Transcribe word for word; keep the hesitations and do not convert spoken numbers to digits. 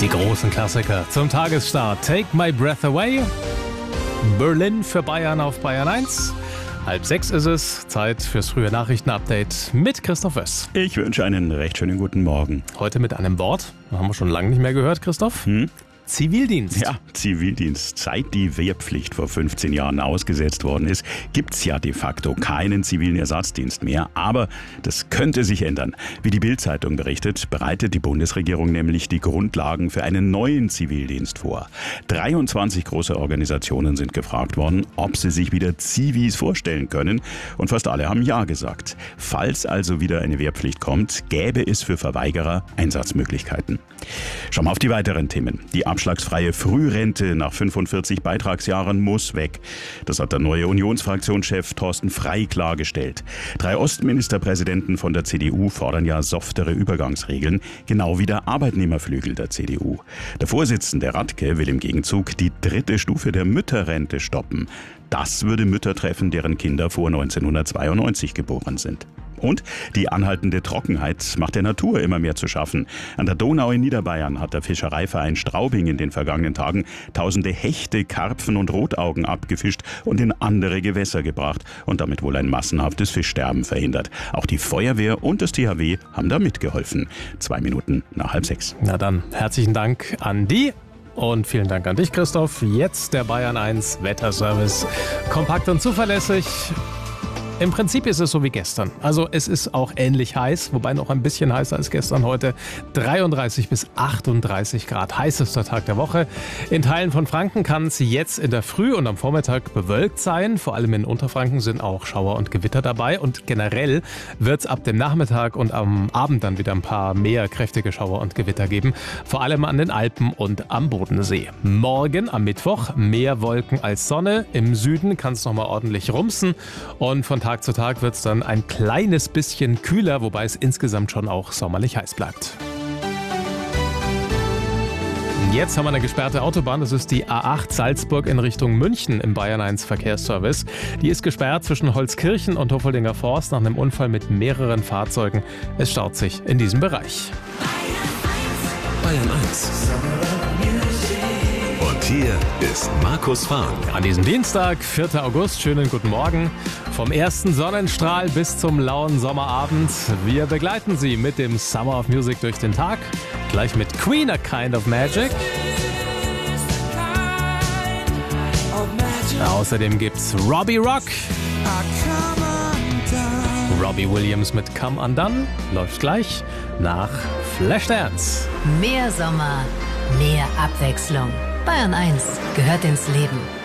Die großen Klassiker zum Tagesstart. Take My Breath Away. Berlin für Bayern auf Bayern eins. Halb sechs ist es. Zeit fürs frühe Nachrichtenupdate mit Christoph Wöss. Ich wünsche einen recht schönen guten Morgen. Heute mit einem Wort. Das haben wir schon lange nicht mehr gehört, Christoph. Hm? Zivildienst. Ja, Zivildienst. Seit die Wehrpflicht vor fünfzehn Jahren ausgesetzt worden ist, gibt's ja de facto keinen zivilen Ersatzdienst mehr. Aber das könnte sich ändern. Wie die Bild-Zeitung berichtet, bereitet die Bundesregierung nämlich die Grundlagen für einen neuen Zivildienst vor. dreiundzwanzig große Organisationen sind gefragt worden, ob sie sich wieder Zivis vorstellen können. Und fast alle haben Ja gesagt. Falls also wieder eine Wehrpflicht kommt, gäbe es für Verweigerer Einsatzmöglichkeiten. Schauen wir auf die weiteren Themen. Die abschlagsfreie Frührente nach fünfundvierzig Beitragsjahren muss weg. Das hat der neue Unionsfraktionschef Thorsten Frey klargestellt. Drei Ostministerpräsidenten von der C D U fordern ja softere Übergangsregeln, genau wie der Arbeitnehmerflügel der C D U. Der Vorsitzende Radke will im Gegenzug die dritte Stufe der Mütterrente stoppen. Das würde Mütter treffen, deren Kinder vor neunzehnhundertzweiundneunzig geboren sind. Und die anhaltende Trockenheit macht der Natur immer mehr zu schaffen. An der Donau in Niederbayern hat der Fischereiverein Straubing in den vergangenen Tagen tausende Hechte, Karpfen und Rotaugen abgefischt und in andere Gewässer gebracht und damit wohl ein massenhaftes Fischsterben verhindert. Auch die Feuerwehr und das T H W haben da mitgeholfen. Zwei Minuten nach halb sechs. Na dann, herzlichen Dank an die. Und vielen Dank an dich, Christoph. Jetzt der Bayern eins Wetterservice. Kompakt und zuverlässig. Im Prinzip ist es so wie gestern. Also es ist auch ähnlich heiß, wobei noch ein bisschen heißer als gestern heute. dreiunddreißig bis achtunddreißig Grad, heißester Tag der Woche. In Teilen von Franken kann es jetzt in der Früh und am Vormittag bewölkt sein. Vor allem in Unterfranken sind auch Schauer und Gewitter dabei. Und generell wird es ab dem Nachmittag und am Abend dann wieder ein paar mehr kräftige Schauer und Gewitter geben. Vor allem an den Alpen und am Bodensee. Morgen am Mittwoch mehr Wolken als Sonne. Im Süden kann es nochmal ordentlich rumsen. Und von Tag zu Tag wird es dann ein kleines bisschen kühler, wobei es insgesamt schon auch sommerlich heiß bleibt. Jetzt haben wir eine gesperrte Autobahn. Das ist die A acht Salzburg in Richtung München im Bayern eins Verkehrsservice. Die ist gesperrt zwischen Holzkirchen und Hoffeldinger Forst nach einem Unfall mit mehreren Fahrzeugen. Es staut sich in diesem Bereich. Bayern eins. Und hier ist Markus Fahren. An diesem Dienstag, vierten August, schönen guten Morgen. Vom ersten Sonnenstrahl bis zum lauen Sommerabend. Wir begleiten Sie mit dem Summer of Music durch den Tag. Gleich mit Queen, A Kind of Magic. Außerdem gibt's Robbie Rock. Robbie Williams mit Come Undone läuft gleich nach Flashdance. Mehr Sommer, mehr Abwechslung. Bayern eins gehört ins Leben.